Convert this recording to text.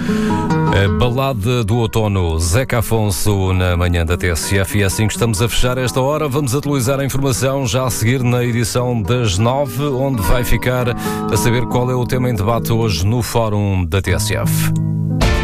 A balada do outono, Zeca Afonso na manhã da TSF, e é assim que estamos a fechar esta hora. Vamos atualizar a informação já a seguir na edição das 9, onde vai ficar a saber qual é o tema em debate hoje no Fórum da TSF.